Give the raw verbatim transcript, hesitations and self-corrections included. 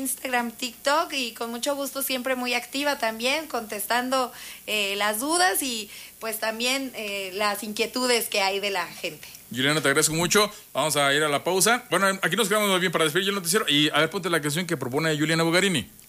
Instagram, TikTok, y con mucho gusto siempre muy activa también, contestando eh, las dudas y pues también eh, las inquietudes que hay de la gente. Juliana, te agradezco mucho. Vamos a ir a la pausa. Bueno, aquí nos quedamos muy bien para despedir el noticiero. Y a ver, ponte la canción que propone Juliana Bogarini.